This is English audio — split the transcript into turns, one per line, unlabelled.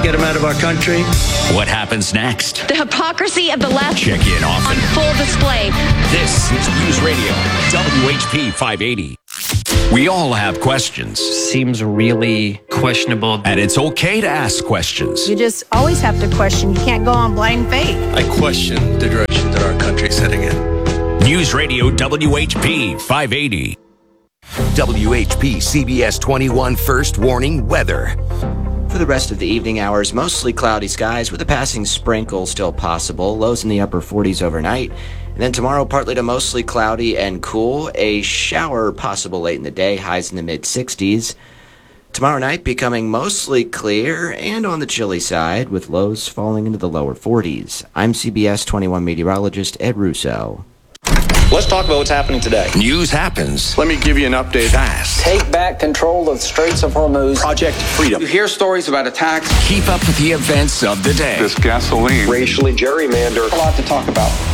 get them out of our country.
What happens next?
The hypocrisy of the left
Check in often.
on full display.
This is News Radio, WHP 580. We all have questions,
Seems really questionable.
and it's okay to ask questions.
You just always have to question. You can't go on blind faith.
I question the direction that our country's heading in.
News Radio, WHP 580.
WHP CBS 21 First Warning Weather.
For the rest of the evening hours, mostly cloudy skies with a passing sprinkle still possible. Lows in the upper 40s overnight. And then tomorrow, partly to mostly cloudy and cool. A shower possible late in the day, highs in the mid-60s. Tomorrow night becoming mostly clear and on the chilly side, with lows falling into the lower 40s. I'm CBS 21 meteorologist Ed Russo.
Let's talk about what's happening today.
News happens
Let me give you an update.
fast.
Take back control of the Straits of Hormuz.
Project Freedom.
You hear stories about attacks.
Keep up with the events of the day.
This gasoline.
Racially gerrymandered. A lot to talk about.